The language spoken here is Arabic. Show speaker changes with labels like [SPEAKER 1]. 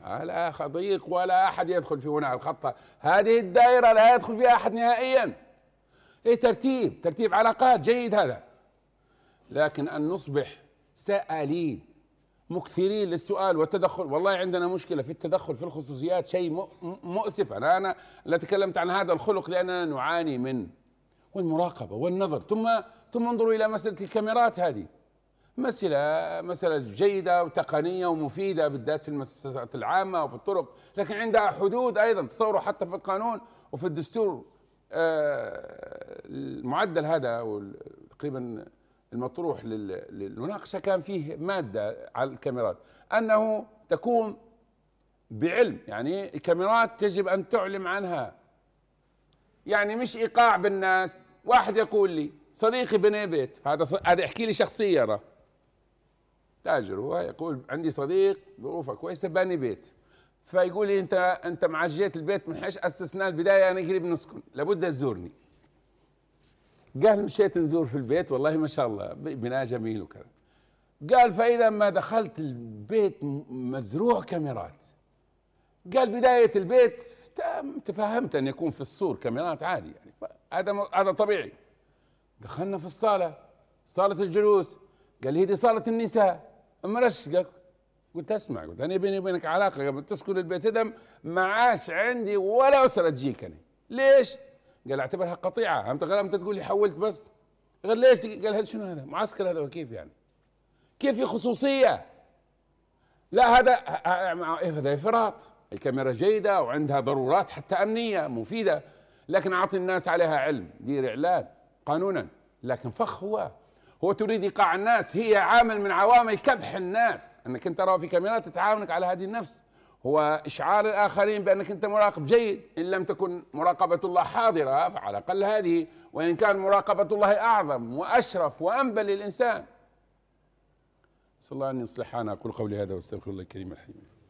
[SPEAKER 1] لا ضيق ولا أحد يدخل في هنا الخط، هذه الدائرة لا يدخل فيها أحد نهائيا. إيه ترتيب علاقات جيد هذا، لكن أن نصبح سائلين مكثرين للسؤال والتدخل. والله عندنا مشكلة في التدخل في الخصوصيات، شيء مؤسف. أنا لا تكلمت عن هذا الخلق لأننا نعاني منه، والمراقبة والنظر. ثم انظروا إلى مسألة الكاميرات، هذه مسألة جيدة وتقنية ومفيدة بالذات في المؤسسات العامة وفي الطرق، لكن عندها حدود أيضا. تصوروا حتى في القانون وفي الدستور المعدل هذا تقريبا المطروح للمناقشة كان فيه مادة على الكاميرات أنه تكون بعلم، يعني الكاميرات تجب أن تعلم عنها، يعني مش إيقاع بالناس. واحد يقول لي صديقي بني بيت، هذا يحكي لي شخصية، تاجر هو، يقول عندي صديق ظروفه كويسة بني بيت، فيقول لي أنت معجيت البيت من حيش أسسناه البداية، أنا قريب نسكن لابد تزورني. قال مشيت نزور في البيت، والله ما شاء الله بناء جميل وكذا. قال فإذا ما دخلت البيت مزروع كاميرات. قال بداية البيت تفهمت أن يكون في السور كاميرات عادي، يعني هذا طبيعي. دخلنا في صالة الجلوس، قال لي هذه صالة النساء، أما رشقك. قلت اسمع، قلت أنا بيني وبينك علاقة قبل تسكن البيت هذا، ما عاش عندي ولا أسرة تجيك أنا. ليش؟ قال اعتبرها قطيعة، أنت تقول لي حولت بس. قال ليش؟ قال هذا شنو هذا؟ معسكر هذا؟ وكيف يعني؟ كيف في خصوصية؟ لا هذا إفراط. الكاميرا جيدة وعندها ضرورات حتى أمنية مفيدة، لكن أعطي الناس عليها علم، دير إعلان قانونا، لكن فخ هو تريد إيقاع الناس. هي عامل من عوامل كبح الناس، أنك أنت ترى في كاميرات تتعاونك على هذه النفس، هو إشعار الآخرين بأنك أنت مراقب جيد. إن لم تكن مراقبة الله حاضرة فعلى الأقل هذه، وإن كان مراقبة الله أعظم وأشرف وأنبل للإنسان. صلى الله أن يصلحنا. أقول قولي هذا واستغفر الله الكريم الحليم.